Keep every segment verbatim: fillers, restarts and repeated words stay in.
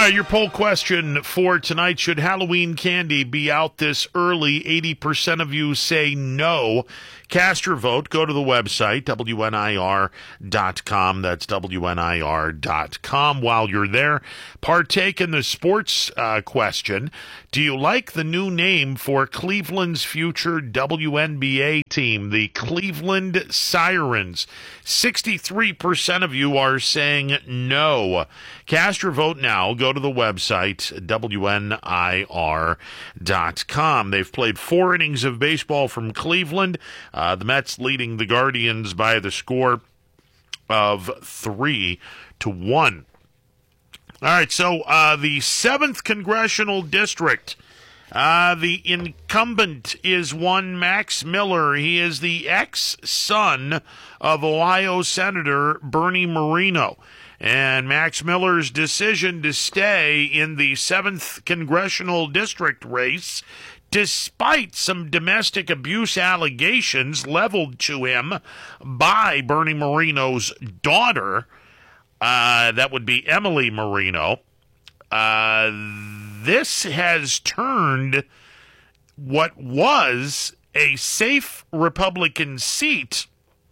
right, your poll question for tonight: should Halloween candy be out this early? eighty percent of you say no. Cast your vote. Go to the website, W N I R dot com. That's W N I R dot com. While you're there, partake in the sports uh, question. Do you like the new name for Cleveland's future W N B A team, the Cleveland Sirens? sixty-three percent of you are saying no. Cast your vote now. Go to the website, W N I R dot com. They've played four innings of baseball from Cleveland. Uh, the Mets leading the Guardians by the score of three to one. All right, so uh, the seventh Congressional District, uh, the incumbent is one Max Miller. He is the ex-son of Ohio Senator Bernie Moreno. And Max Miller's decision to stay in the seventh Congressional District race, despite some domestic abuse allegations leveled to him by Bernie Moreno's daughter, uh, that would be Emily Moreno, uh, this has turned what was a safe Republican seat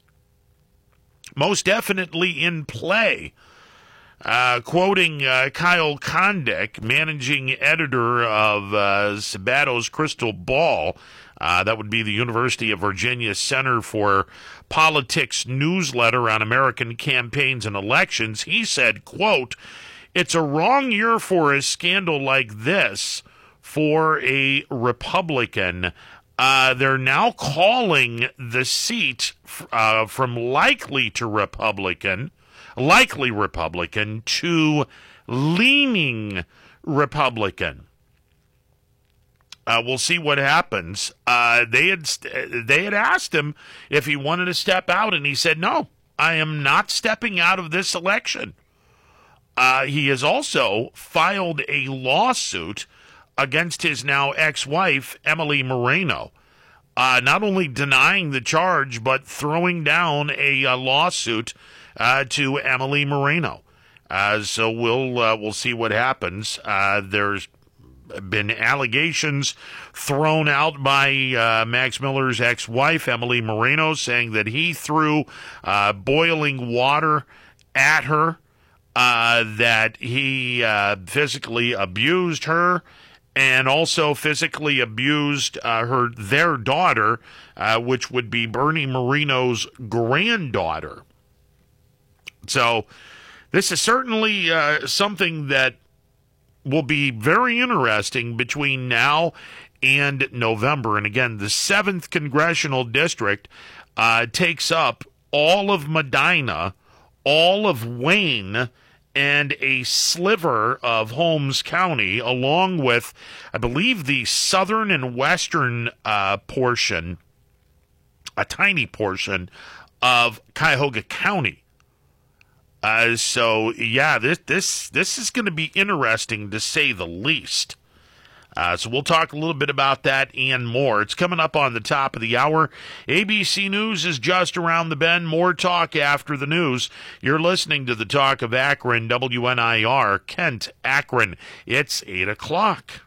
most definitely in play. Uh, quoting uh, Kyle Kondik, managing editor of uh, Sabato's Crystal Ball, uh, that would be the University of Virginia Center for Politics newsletter on American campaigns and elections, he said, quote, "It's a wrong year for a scandal like this for a Republican. Uh, they're now calling the seat uh, from likely to Republican likely Republican to leaning Republican. Uh, we'll see what happens. Uh, they had they had asked him if he wanted to step out, and he said, no, I am not stepping out of this election. Uh, he has also filed a lawsuit against his now ex-wife, Emily Moreno, uh, not only denying the charge, but throwing down a, a lawsuit Uh, to Emily Moreno. Uh, so we'll uh, we'll see what happens. Uh, there's been allegations thrown out by uh, Max Miller's ex-wife, Emily Moreno, saying that he threw uh, boiling water at her, uh, that he uh, physically abused her, and also physically abused uh, her their daughter, uh, which would be Bernie Moreno's granddaughter. So this is certainly uh, something that will be very interesting between now and November. And again, the seventh Congressional District uh, takes up all of Medina, all of Wayne, and a sliver of Holmes County, along with, I believe, the southern and western uh, portion, a tiny portion of Cuyahoga County. Uh, so, yeah, this this this is going to be interesting, to say the least. Uh, so we'll talk a little bit about that and more. It's coming up on the top of the hour. A B C News is just around the bend. More talk after the news. You're listening to the Talk of Akron, W N I R, Kent, Akron. It's eight o'clock.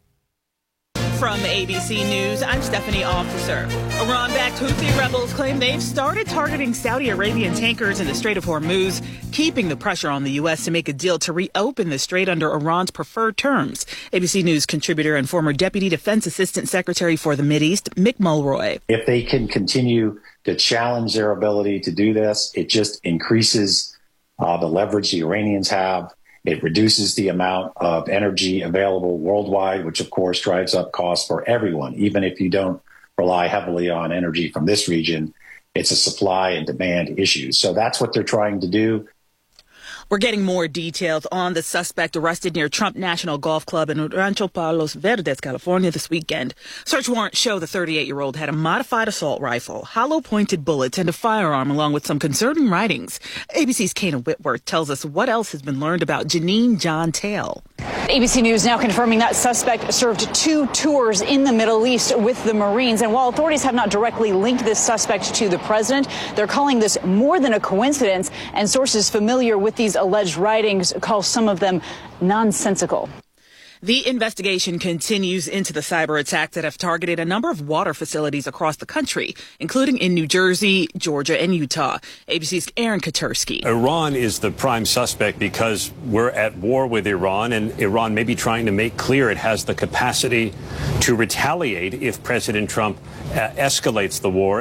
From A B C News, I'm Stephanie Officer. Iran-backed Houthi rebels claim they've started targeting Saudi Arabian tankers in the Strait of Hormuz, keeping the pressure on the U S to make a deal to reopen the strait under Iran's preferred terms. A B C News contributor and former Deputy Defense Assistant Secretary for the Mideast, Mick Mulroy. If they can continue to challenge their ability to do this, it just increases uh, the leverage the Iranians have. It reduces the amount of energy available worldwide, which, of course, drives up costs for everyone. Even if you don't rely heavily on energy from this region, it's a supply and demand issue. So that's what they're trying to do. We're getting more details on the suspect arrested near Trump National Golf Club in Rancho Palos Verdes, California this weekend. Search warrants show the thirty-eight-year-old had a modified assault rifle, hollow-pointed bullets, and a firearm, along with some concerning writings. A B C's Kana Whitworth tells us what else has been learned about Janine John Tale. A B C News now confirming that suspect served two tours in the Middle East with the Marines. And while authorities have not directly linked this suspect to the president, they're calling this more than a coincidence. And sources familiar with these alleged writings call some of them nonsensical. The investigation continues into the cyber attacks that have targeted a number of water facilities across the country, including in New Jersey, Georgia, and Utah. A B C's Aaron Katersky. Iran is the prime suspect because we're at war with Iran, and Iran may be trying to make clear it has the capacity to retaliate if President Trump uh, escalates the war.